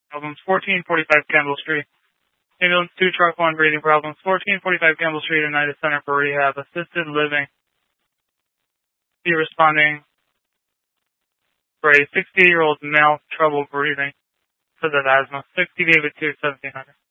Problems 1445 Campbell Street. Ambulance 2 Truck 1 breathing problems. 1445 Campbell Street, United Center for Rehab. Assisted living. Be responding for a 60-year-old male, trouble breathing because of asthma. 60 David 2, 1700.